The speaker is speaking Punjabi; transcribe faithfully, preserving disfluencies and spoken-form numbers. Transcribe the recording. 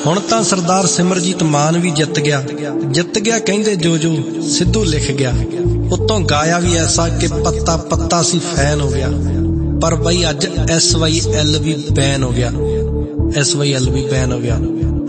ਹੁਣ ਤਾਂ ਸਰਦਾਰ ਸਿਮਰਜੀਤ ਮਾਨ ਵੀ ਜਿੱਤ ਗਿਆ, ਜਿੱਤ ਗਿਆ ਕਹਿੰਦੇ ਜੋ ਜੋ ਸਿੱਧੂ ਲਿਖ ਗਿਆ। ਉੱਤੋਂ ਗਾਇਆ ਵੀ ਐਸਾ ਕਿ ਪੱਤਾ ਪੱਤਾ ਸੀ ਫੈਨ ਹੋ ਗਿਆ। ਪਰ ਬਈ ਅੱਜ ਐਸ ਵਾਈ ਐਲ ਵੀ ਬੈਨ ਹੋ ਗਿਆ, ਐਸ ਵਾਈ ਐਲ ਵੀ ਬੈਨ ਹੋ ਗਿਆ।